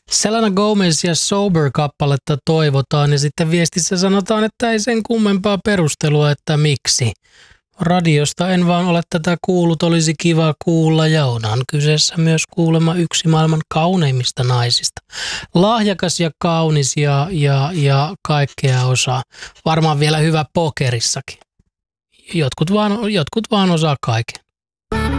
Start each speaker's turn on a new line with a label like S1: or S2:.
S1: Selena Gomez ja Sober-kappaletta toivotaan ja sitten viestissä sanotaan, että ei sen kummempaa perustelua, että miksi. Radiosta en vaan ole tätä kuullut, olisi kiva kuulla ja onhan kyseessä myös kuulemma yksi maailman kauneimmista naisista. Lahjakas ja kaunis ja kaikkea osaa. Varmaan vielä hyvä pokerissakin. Jotkut vaan osaa kaiken.